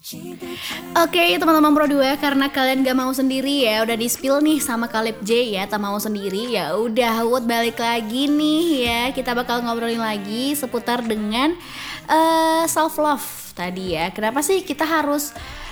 Oke teman-teman Pro 2, karena kalian gak mau sendiri ya, udah di spill nih sama Caleb J ya, tak mau sendiri ya udah Wood balik lagi nih ya. Kita bakal ngobrolin lagi seputar dengan self love tadi ya. Kenapa sih kita harus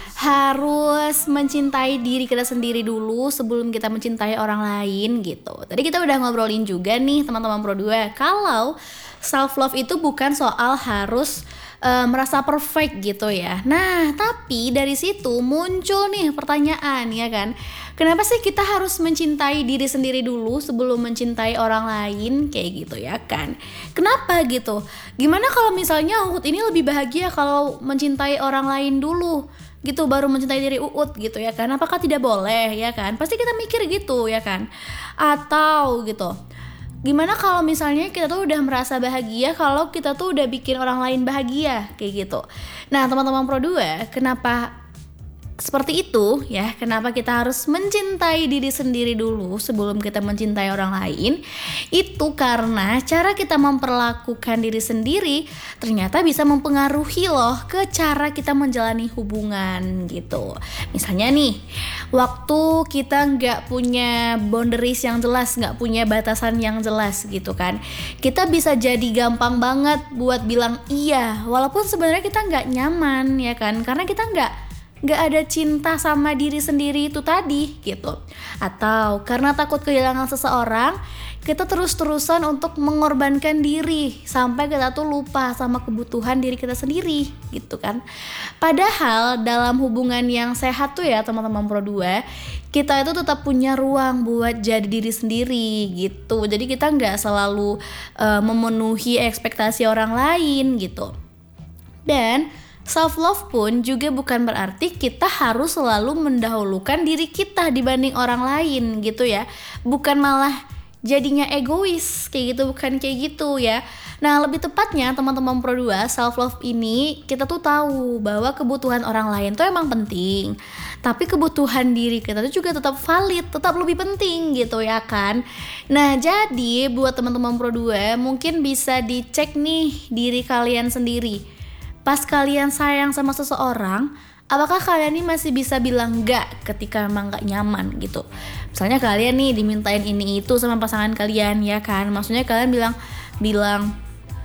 mencintai diri kita sendiri dulu sebelum kita mencintai orang lain gitu. Tadi kita udah ngobrolin juga nih teman-teman Pro 2, kalau self love itu bukan soal harus merasa perfect gitu ya. Nah, tapi dari situ muncul nih pertanyaan ya kan. Kenapa sih kita harus mencintai diri sendiri dulu sebelum mencintai orang lain kayak gitu ya kan? Kenapa gitu? Gimana kalau misalnya Uut ini lebih bahagia kalau mencintai orang lain dulu gitu baru mencintai diri Uut gitu ya kan? Apakah tidak boleh ya kan? Pasti kita mikir gitu ya kan? Atau gitu, gimana kalau misalnya kita tuh udah merasa bahagia kalau kita tuh udah bikin orang lain bahagia kayak gitu. Nah teman-teman Pro 2, kenapa seperti itu ya, kenapa kita harus mencintai diri sendiri dulu sebelum kita mencintai orang lain? Itu karena cara kita memperlakukan diri sendiri ternyata bisa mempengaruhi loh ke cara kita menjalani hubungan gitu. Misalnya nih, waktu kita nggak punya boundaries yang jelas, nggak punya batasan yang jelas gitu kan, kita bisa jadi gampang banget buat bilang iya walaupun sebenarnya kita nggak nyaman ya kan, karena kita nggak ada cinta sama diri sendiri itu tadi gitu. Atau karena takut kehilangan seseorang, kita terus-terusan untuk mengorbankan diri sampai kita tuh lupa sama kebutuhan diri kita sendiri gitu kan. Padahal dalam hubungan yang sehat tuh ya teman-teman Pro 2, kita itu tetap punya ruang buat jadi diri sendiri gitu. Jadi kita nggak selalu memenuhi ekspektasi orang lain gitu. Dan self love pun juga bukan berarti kita harus selalu mendahulukan diri kita dibanding orang lain gitu ya. Bukan malah jadinya egois kayak gitu, bukan kayak gitu ya. Nah lebih tepatnya teman-teman Pro 2, self love ini kita tuh tahu bahwa kebutuhan orang lain tuh emang penting, tapi kebutuhan diri kita tuh juga tetap valid, tetap lebih penting gitu ya kan. Nah jadi buat teman-teman Pro 2, mungkin bisa dicek nih diri kalian sendiri. Pas kalian sayang sama seseorang, apakah kalian nih masih bisa bilang enggak ketika memang gak nyaman gitu? Misalnya kalian nih dimintain ini itu sama pasangan kalian ya kan, maksudnya kalian bilang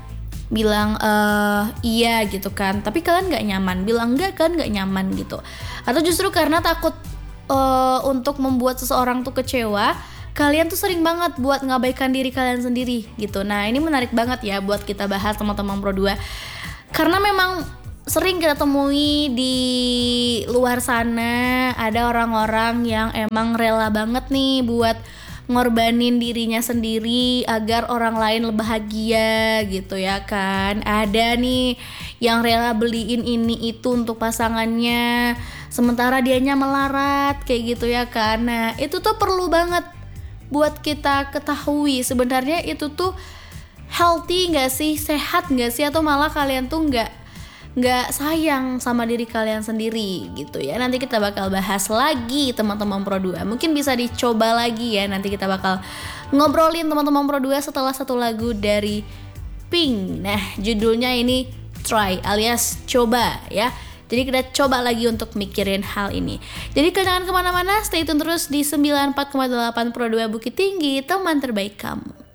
iya gitu kan, tapi kalian gak nyaman, bilang enggak kalian gak nyaman gitu. Atau justru karena takut untuk membuat seseorang tuh kecewa, kalian tuh sering banget buat ngabaikan diri kalian sendiri gitu. Nah ini menarik banget ya buat kita bahas teman-teman Pro 2, karena memang sering kita temui di luar sana ada orang-orang yang emang rela banget nih buat ngorbanin dirinya sendiri agar orang lain lebih bahagia gitu ya kan. Ada nih yang rela beliin ini itu untuk pasangannya sementara dianya melarat kayak gitu ya kan. Nah itu tuh perlu banget buat kita ketahui sebenarnya itu tuh healthy gak sih, sehat gak sih, atau malah kalian tuh gak sayang sama diri kalian sendiri gitu ya. Nanti kita bakal bahas lagi teman-teman Pro 2, mungkin bisa dicoba lagi ya. Nanti kita bakal ngobrolin teman-teman Pro 2 setelah satu lagu dari Pink. Nah judulnya ini Try alias coba ya. Jadi kita coba lagi untuk mikirin hal ini. Jadi jangan kemana-mana, stay tune terus di 94,8 Pro 2 Bukit Tinggi, teman terbaik kamu.